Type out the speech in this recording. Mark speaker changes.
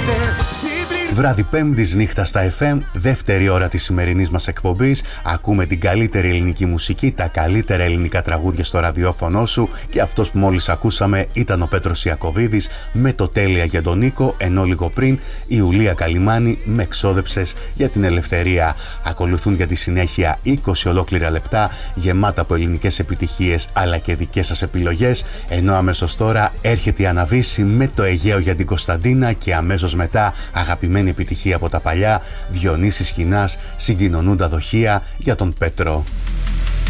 Speaker 1: Βράδυ Πέμπτης, νύχτα στα FM, δεύτερη ώρα της σημερινής μας εκπομπής. Ακούμε την καλύτερη ελληνική μουσική, τα καλύτερα ελληνικά τραγούδια στο ραδιόφωνο σου, και αυτός που μόλις ακούσαμε ήταν ο Πέτρος Ιακωβίδης με το Τέλεια για τον Νίκο, ενώ λίγο πριν η Ιουλία Καλιμάνη με Ξόδεψες για την ελευθερία. Ακολουθούν για τη συνέχεια 20 ολόκληρα λεπτά γεμάτα από ελληνικές επιτυχίες αλλά και δικές σας επιλογές, ενώ αμέσως τώρα έρχεται η Αναβίση με το Αιγαίο για την Κωνσταντίνα και αμέσως μετά αγαπημένη επιτυχία από τα παλιά, Διονύσης Χινάς, Συγκοινωνούν τα δοχεία για τον Πέτρο.